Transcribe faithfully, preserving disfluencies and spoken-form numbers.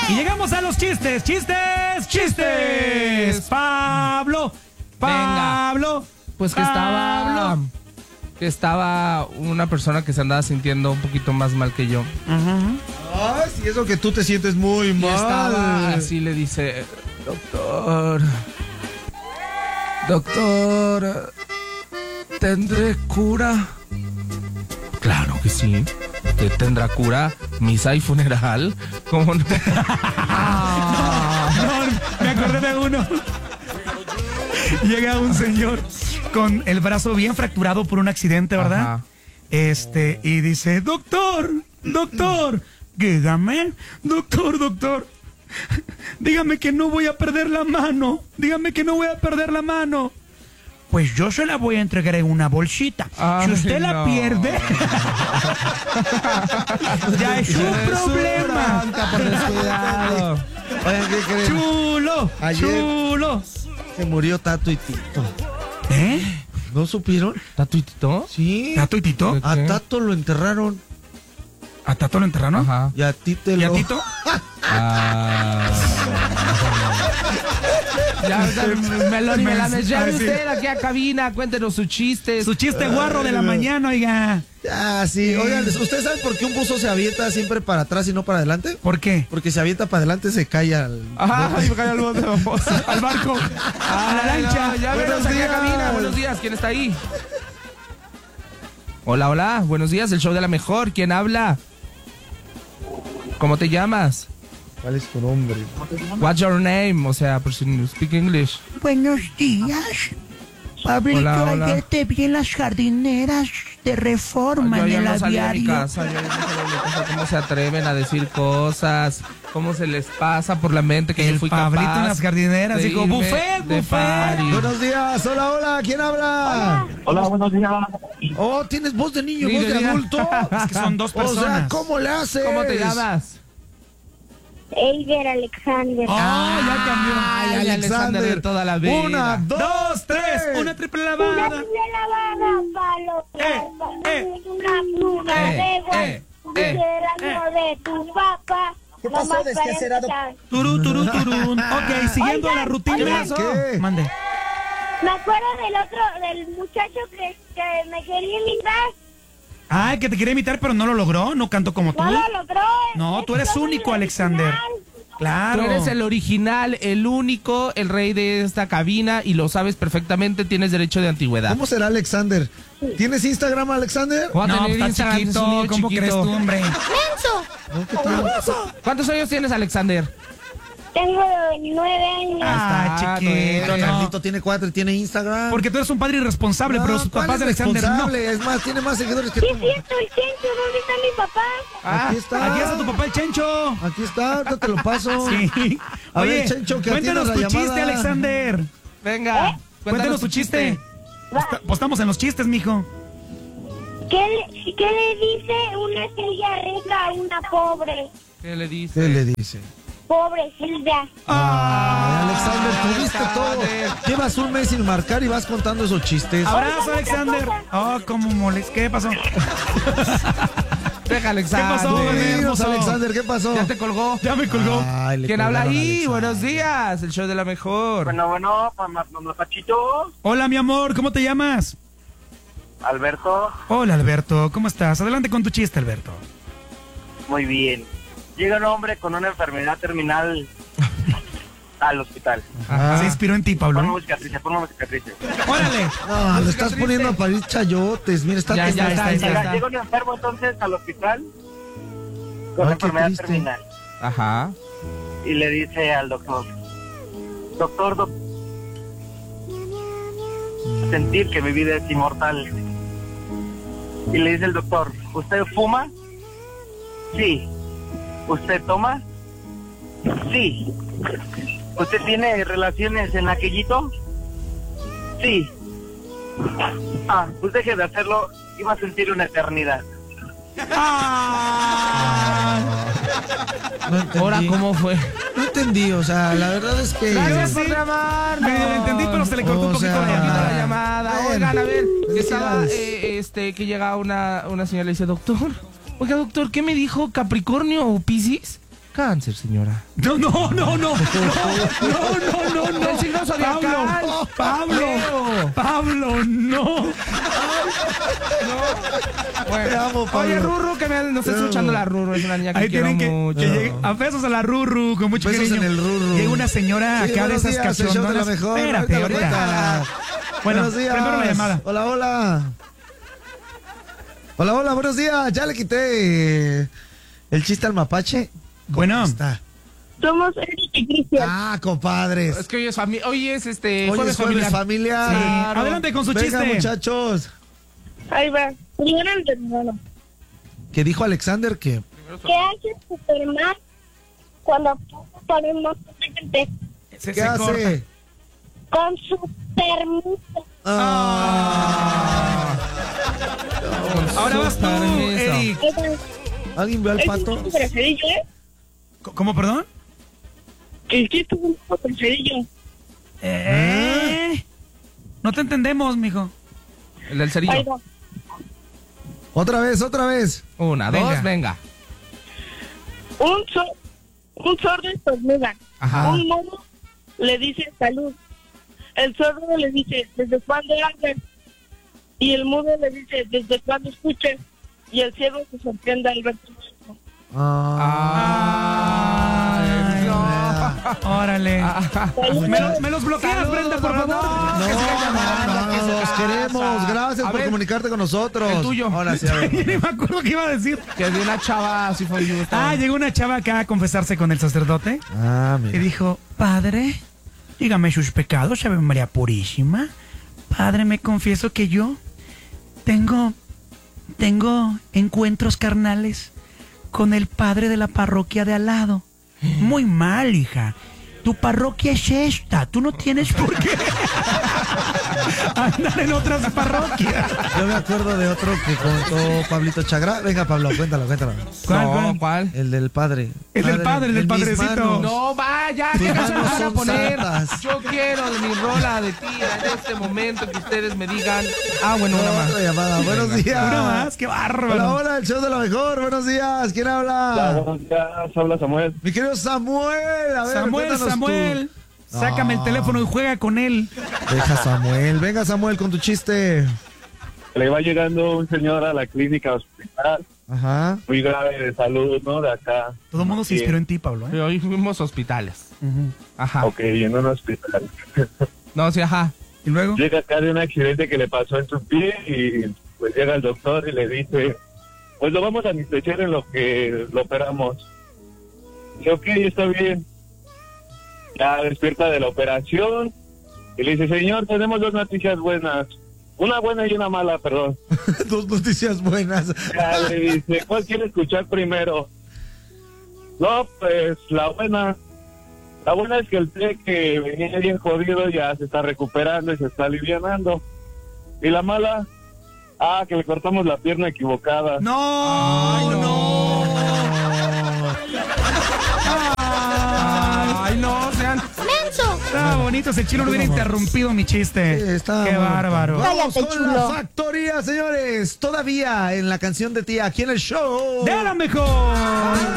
Y llegamos a los chistes, chistes, chistes. Pablo, Pablo. Venga. Pues que estaba, que estaba una persona que se andaba sintiendo un poquito más mal que yo. Uh-huh. Ay, si eso que tú te sientes muy mal. Y estaba así, le dice, doctor, doctor, ¿tendré cura? Claro que sí. ¿Usted tendrá cura, misa y funeral? ¿Cómo no? Ah, no, me acordé de uno. Llega un señor con el brazo bien fracturado por un accidente, ¿verdad? Ajá. Este, y dice, doctor, doctor, dígame, doctor, doctor, dígame que no voy a perder la mano, dígame que no voy a perder la mano. Pues yo se la voy a entregar en una bolsita. Ay, si usted la no. pierde, ya es su problema. Por descuidado. Oigan, ¿qué creen? Chulo, Ayer chulo. Se murió Tato y Tito. ¿Eh? ¿No supieron? ¿Tato y Tito? Sí. ¿Tato y Tito? A Tato lo enterraron. ¿A Tato lo enterraron? Ajá. Y a Tito lo... ¿Y a Tito? Ah. Ya, Melón y Melames, ya Ah, sí. usted aquí a cabina, cuéntenos sus chistes. Su chiste guarro de la mañana, oiga. Ah, sí. Oigan, ¿ustedes saben por qué un buzo se avienta siempre para atrás y no para adelante? ¿Por qué? Porque se avienta para adelante, se cae al... Ajá, se cae al bote, al barco, a la lancha. No, ya Buenos veremos aquí a días. cabina. Buenos días, ¿quién está ahí? Hola, hola, buenos días, el show de la mejor. ¿Quién habla? ¿Cómo te llamas? ¿Cuál es tu nombre? What's your name? O sea, por si no speak English. Buenos días. Pablito, Hola, hola. ayer te vi en las jardineras de Reforma Yo en ya el no salí de mi aviario. casa, yo ya no salí de mi casa. ¿Cómo se atreven a decir cosas? ¿Cómo se les pasa por la mente que El yo fui Pablito capaz en las jardineras de dijo, irme buffet, de buffet. party? Buenos días. Hola, hola. ¿Quién habla? Hola, buenos días. Oh, ¿tienes voz de niño, Sí, voz de de día. adulto? Es que son dos O sea, personas. ¿cómo le haces? ¿Cómo te llamas? Eider Alexander. Oh, ya cambió. Ay, Ay, Alexander de toda la vida. Una, dos, Dos, tres, tres. una triple Una lavada. triple lavada, palo, Eh, eh, una pluma eh, de guay, eh, eh, el de tu papá. ¿Qué pasó, Nomás desquacerado? para empezar. Turú, turú, turún. Ok, siguiendo Oigan, la rutina. oigan. ¿Qué? Mande. Me acuerdo del otro, del muchacho que, que me quería imitar. Ay, que te quería imitar, pero no lo logró. No canto como tú. No lo logró. No, tú eres Soy único, el Alexander. original. Claro. Tú eres el original, el único, el rey de esta cabina y lo sabes perfectamente, tienes derecho de antigüedad. ¿Cómo será Alexander? ¿Tienes Instagram, Alexander? Voy a No, tener está Instagram, es un chiquito. niño ¿Cómo chiquito. crees tú, hombre? No, ¿qué tal? ¿Cuántos años tienes, Alexander? Tengo nueve años. Ah, está, chiquito. Pero no. Carlito tiene cuatro y tiene Instagram. Porque tú eres un padre irresponsable, No, pero sus ¿cuál papás es de Alexander no. responsable? Es más, tiene más seguidores que Sí, tú. es cierto, el Chencho, ¿dónde está mi papá? Ah, Aquí está. Aquí está tu papá el Chencho. Aquí está, ahorita te lo paso. Sí. A Oye, ver, Chencho, que cuéntanos atienda tu la chiste, llamada. Alexander. venga, Cuéntanos tu chiste. Va. Está- Pues estamos en los chistes, mijo. ¿Qué le, ¿Qué le dice una Silvia rica a una pobre? ¿Qué le dice? ¿Qué le dice? Pobre Silvia. Ay, Alexander, tuviste Alexander. todo. Llevas un mes sin marcar y vas contando esos chistes. Abrazo, Alexander. Oh, cómo molest. ¿Qué pasó? Deja, Alexander. ¿Qué pasó, bebé? Dinos, hermoso. Alexander, ¿qué pasó? ¿Ya te colgó? Ya me colgó. Ay, le ¿Quién habla colgaron a ahí? Alexander. Buenos días, el show de la mejor. Bueno, bueno, mamá, mamá Pachito, Hola, mi amor. ¿Cómo te llamas? Alberto, Hola, Alberto. ¿Cómo estás? Adelante con tu chiste, Alberto. muy bien. Llega un hombre con una enfermedad terminal al hospital. Ajá. Se inspiró en ti, Pablo. Ponme ¿eh? música triste, ponme música triste. Órale. No, lo estás triste. poniendo a parir chayotes. Mira, está Ya, que- ya, está, está, ya Llega, está. llega un enfermo entonces al hospital con Ay, qué enfermedad triste. terminal Ajá. y le dice al doctor, doctor, doc- sentir que mi vida es inmortal. Y le dice el doctor, ¿usted fuma? Sí. ¿Usted toma? Sí. ¿Usted tiene relaciones en aquellito? Sí. Ah, pues deje de hacerlo y va a sentir una eternidad. No entendí. Ahora, ¿cómo fue? No entendí, o sea, la verdad es que... Gracias sí. por llamarnos. Medio lo entendí, pero se le cortó O un poquito sea, la Repita llamada. la llamada. Bueno, Oigan, a ver, que estaba, felicidades. eh, este, que llega una, una señora y dice, doctor, oiga, doctor, ¿qué me dijo? ¿Capricornio o Piscis? cáncer, señora. No, no, no, no, no, no, no, no, El signo zodiacal. Pablo, Pablo, Pablo, no. Bueno. Te amo, Pablo. Oye, Ruru, que me nos está escuchando la Ruru, es una niña que Ahí quiero tienen que, mucho. que llegue a besos a la Ruru, con mucho Besos cariño. en el Ruru. Llega una señora Sí, acá de buenos esas días, el show de la cachondonas. mejor. Espérate, Ahorita lo ahorita. cuenta. Bueno, Buenos días. primero la llamada. Hola, hola. Hola, hola, buenos días. Ya le quité el chiste al mapache. ¿Cómo Bueno. está? Somos Eric y Cristian. Ah, compadres. Es que hoy es, fami hoy es este Hoy jueves es jueves familiar. familiar. Sí, Claro. adelante con su Venga, chiste. muchachos. Ahí va. Primero el de hermano. ¿Qué dijo Alexander? Que ¿Qué hace Superman cuando pasa por un montón de gente? Se- ¿Qué se hace? corta. Con su permiso. Ah. Ahora vas tú, Permiso. Eric. Oigan, ¿Alguien ve al ¿es pato? un preferido, eh? ¿Cómo, perdón? El chiste es un poco preferido. Eh, no te entendemos, mijo. El del cerillo. Ahí va. Otra vez, otra vez. Una, Venga. dos, venga. Un, so- un sordo estornuda. Ajá. Un mono le dice salud. El sordo le dice, ¿desde cuándo hablas? Y el mudo le dice, ¿desde cuándo escuchas? Y el ciego se sorprende al ver todo esto. Ah. Ay, no. Órale. Salud. Me, lo- me los bloqueas, Saludos, Brenda, por Brenda. favor. No, que siga llamando, no, que no, se nos pasa. queremos. Gracias A por ver, comunicarte con nosotros. el tuyo. Ahora sí, a ver. Ni me acuerdo qué iba a decir. Que de una chava así fue yo. Ah, llegó una chava acá a confesarse con el sacerdote Ah, y mira. dijo, Padre, dígame sus pecados, Ave María Purísima. Padre, me confieso que yo tengo, tengo encuentros carnales con el padre de la parroquia de al lado. Muy mal, hija. Tu parroquia es esta. Tú no tienes por qué andar en otras parroquias. Yo me acuerdo de otro que contó Pablito Chagra. Venga, Pablo, cuéntalo, cuéntalo. ¿Cuál, no, cuál? ¿cuál? El del padre. El del padre, el del en mis padrecito. manos. No, vaya, Tus ¿qué canción manos van a son poner? santas. Yo quiero de mi rola de tira en este momento que ustedes me digan. Ah, bueno, una más. Otra llamada. Buenos días. Una más, qué bárbaro. Hola, hola, el show de la mejor. Buenos días. ¿Quién habla? Buenos días, habla Samuel. Mi querido Samuel. A ver, Samuel, cuéntanos Samuel, tú. sácame el Ah. teléfono y juega con él. Deja Samuel. Venga, Samuel, con tu chiste. Le va llegando un señor a la clínica hospital, Ajá. muy grave de salud, ¿no? De acá. Todo el mundo se Sí. inspiró en ti, Pablo. ¿eh? Hoy fuimos a hospitales. Ajá. Ok, en un hospital. No, sí, ajá. Y luego, Llega acá de un accidente que le pasó en su pie y pues llega el doctor y le dice, pues lo vamos a anestesiar en lo que lo operamos. Dice, ok, está bien. Ya despierta de la operación y le dice, señor, tenemos dos noticias buenas. Una buena y una mala, perdón. Dos noticias buenas. Ya le dice, ¿cuál quiere escuchar primero? No, pues la buena. La buena es que el pie que venía bien jodido ya se está recuperando y se está alivianando. Y la mala, ah, que le cortamos la pierna equivocada. no, Ay, no. no. Ay, no, sean. Estaba bonito, si el chino no hubiera interrumpido mi chiste. Sí, está Qué muy bárbaro. bonito. Vamos Cállate, con la chulo. factoría, señores. Todavía en la canción de tía, aquí en el show. ¡De la mejor!